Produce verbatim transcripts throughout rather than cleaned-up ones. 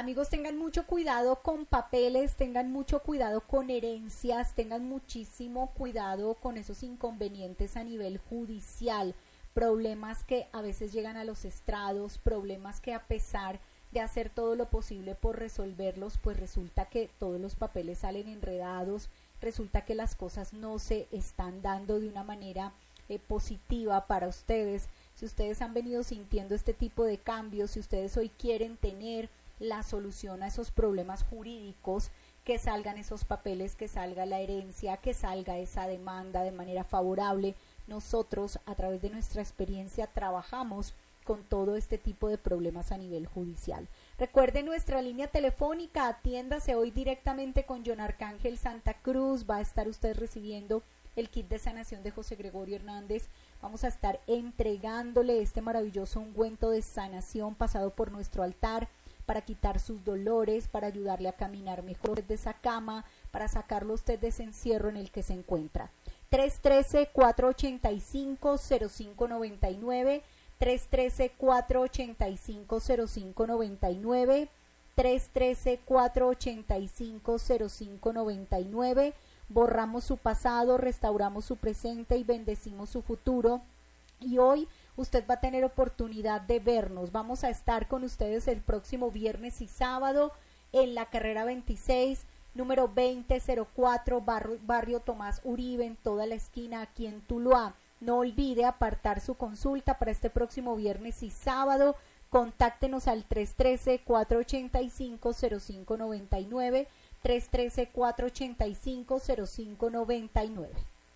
Amigos, tengan mucho cuidado con papeles, tengan mucho cuidado con herencias, tengan muchísimo cuidado con esos inconvenientes a nivel judicial, problemas que a veces llegan a los estrados, problemas que a pesar de hacer todo lo posible por resolverlos, pues resulta que todos los papeles salen enredados, resulta que las cosas no se están dando de una manera eh, positiva para ustedes. Si ustedes han venido sintiendo este tipo de cambios, si ustedes hoy quieren tener la solución a esos problemas jurídicos, que salgan esos papeles, que salga la herencia, que salga esa demanda de manera favorable. Nosotros, a través de nuestra experiencia, trabajamos con todo este tipo de problemas a nivel judicial. Recuerden nuestra línea telefónica, atiéndase hoy directamente con John Arcángel Santa Cruz, va a estar usted recibiendo el kit de sanación de José Gregorio Hernández. Vamos a estar entregándole este maravilloso ungüento de sanación pasado por nuestro altar, para quitar sus dolores, para ayudarle a caminar mejor desde esa cama, para sacarlo usted de ese encierro en el que se encuentra. tres uno tres, cuatro ocho cinco, cero cinco nueve nueve, tres uno tres, cuatro ocho cinco, cero cinco nueve nueve, tres uno tres, cuatro ocho cinco, cero cinco nueve nueve. Borramos su pasado, restauramos su presente y bendecimos su futuro. Y hoy usted va a tener oportunidad de vernos. Vamos a estar con ustedes el próximo viernes y sábado en la carrera veintiséis, número veinte cero cuatro, barrio, barrio Tomás Uribe, en toda la esquina aquí en Tuluá. No olvide apartar su consulta para este próximo viernes y sábado. Contáctenos al tres uno tres, cuatro ocho cinco, cero cinco nueve nueve, tres uno tres, cuatro ocho cinco, cero cinco nueve nueve.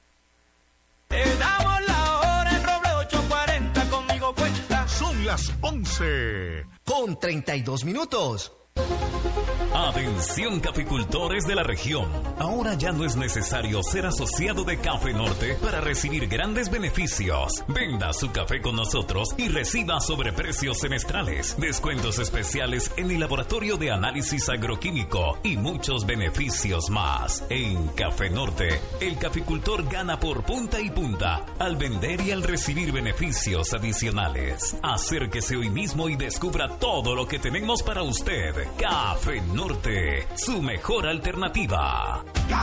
Te damos la hora en Roble ocho cuarenta, conmigo cuenta. Son las once con treinta y dos minutos. Atención caficultores de la región, ahora ya no es necesario ser asociado de Café Norte para recibir grandes beneficios. Venda su café con nosotros y reciba sobreprecios semestrales, descuentos especiales en el laboratorio de análisis agroquímico y muchos beneficios más. En Café Norte, el caficultor gana por punta y punta al vender y al recibir beneficios adicionales. Acérquese hoy mismo y descubra todo lo que tenemos para usted. Café Norte, su mejor alternativa.